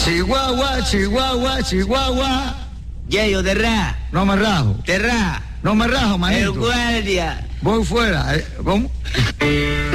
Chihuahua, Chihuahua, Chihuahua. Yayo, de ra. No me rajo. De ra. No me rajo, manito. El guardia. Voy fuera. ¿Cómo?